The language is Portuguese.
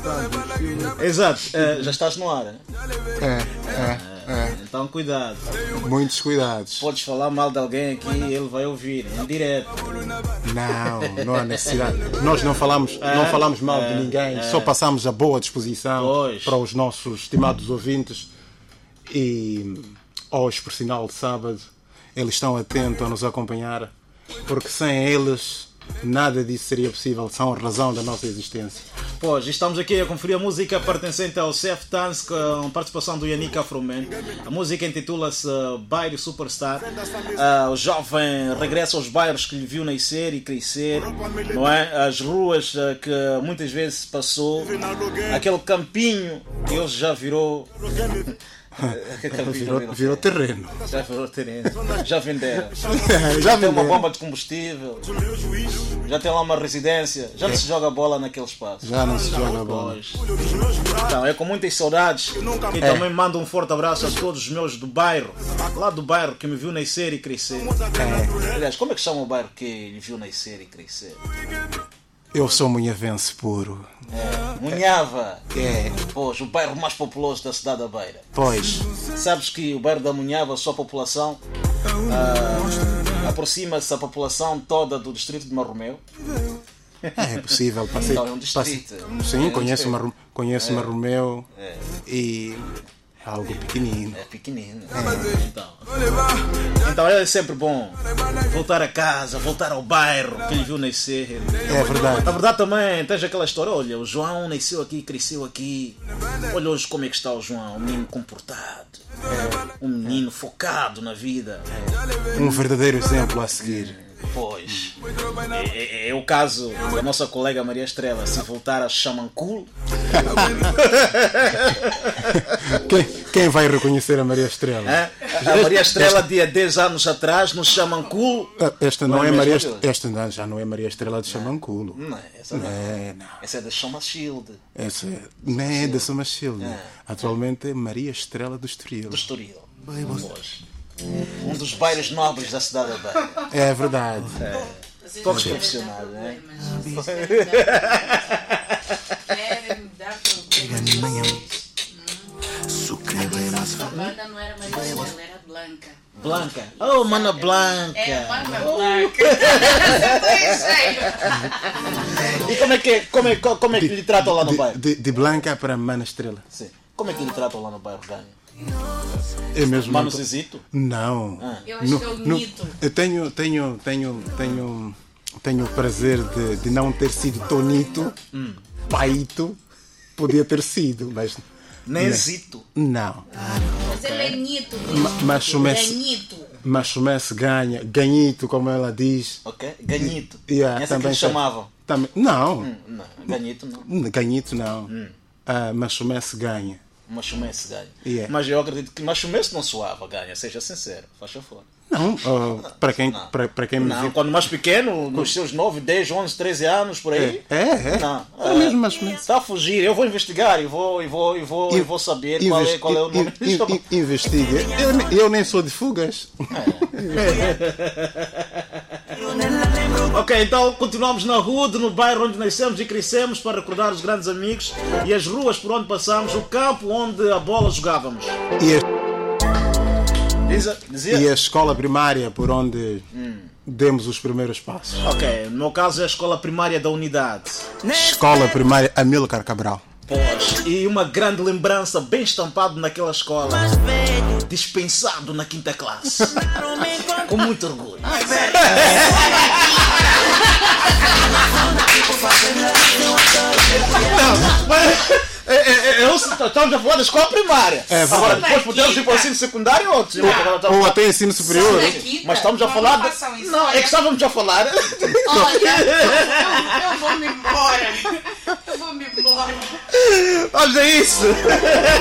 Exato, já estás no ar, hein? Então cuidado. Muitos cuidados. Podes falar mal de alguém aqui e ele vai ouvir em direto. Não há necessidade. Nós não falamos mal de ninguém, só passamos a boa disposição para os nossos estimados ouvintes. E hoje, por sinal de sábado, eles estão atentos a nos acompanhar, porque sem eles nada disso seria possível, são a razão da nossa existência. Pois, estamos aqui a conferir a música pertencente ao Seth Dance com participação do Yannick Afroman. A música intitula-se Bairro Superstar. O jovem regressa aos bairros que lhe viu nascer e crescer, não é? As ruas que muitas vezes passou, aquele campinho que hoje já virou... Virou terreno. Já virou terreno. Já venderam. Já tem uma bomba de combustível. Já tem lá uma residência. Já não se joga bola naquele espaço. Já não se joga bola. Então, é com muitas saudades. E também mando um forte abraço a todos os meus do bairro. Lá do bairro que me viu nascer e crescer. Aliás, como é que chama o bairro que lhe viu nascer e crescer? Eu sou munhavense puro. Munhava. Pois, o bairro mais populoso da cidade da Beira. Pois. Sabes que o bairro da Munhava, a sua população, aproxima-se a população toda do distrito de Marromeu. É possível. Passei, então é um distrito. Sim, conheço Marromeu e... algo pequenino. É pequenino. Então é sempre bom voltar a casa, voltar ao bairro que ele viu nascer. É verdade. Na verdade também tens aquela história, olha, o João nasceu aqui, cresceu aqui. Olha hoje como é que está o João, um menino comportado, um menino focado na vida. Um verdadeiro exemplo a seguir. Pois, é o caso da nossa colega Maria Estrela, se voltar a Xamanculo. Quem vai reconhecer a Maria Estrela? A Maria Estrela de há 10 anos atrás no Xamanculo. Esta não é Maria Estrela. Esta já não é Maria Estrela de Xamanculo. Não, essa não. Essa é da Chamachilde. Essa não é da Chamachilde. Atualmente é Maria Estrela do Estoril. Do Estoril. Um dos bairros nobres da cidade da Beira. É verdade. Todos profissionais, não é? A banda não era Maria Estrela, era Blanca. Blanca. Oh, mana Blanca. É, Blanca Blanca. E como é que lhe tratam lá no bairro? De Blanca para Mana Estrela. Sim. Como é que lhe tratam lá no bairro, Ganho? É mesmo. Mano Zizito? Não. Eu acho que é o Nito. Eu tenho o prazer de não ter sido Tonito, Paito, podia ter sido, mas... Nem Zito? Não. Mas ele é Nito. Mas o Messi ganha, Ganhito, como ela diz. Ok, Ganhito. Essa também que lhe chamavam? Não. Não, Ganhito não. Ganhito não. Mas o Messi ganha. Machumense ganha. Yeah. Mas eu acredito que Machumense não suava, ganha, seja sincero, faz favor. Não, para quem me viu. Quando mais pequeno, nos seus 9, 10, 11, 13 anos, por aí. Não. É mesmo Machumense. Está a fugir, eu vou investigar e vou saber qual é o nome. Investiga. Eu nem sou de fugas. Ok, então continuamos na rua, no bairro onde nascemos e crescemos, para recordar os grandes amigos e as ruas por onde passamos, o campo onde a bola jogávamos. E a escola primária por onde demos os primeiros passos. Ok, no meu caso é a escola primária da Unidade. Escola primária Amílcar Cabral. Pois, e uma grande lembrança bem estampado naquela escola. Dispensado na 5ª classe. Com muito orgulho. Estamos a falar da escola primária. Agora depois podemos ir para o ensino secundário ou até ensino superior. Mas estamos a falar não, é que estávamos a falar. Olha, eu vou-me embora. Olha isso.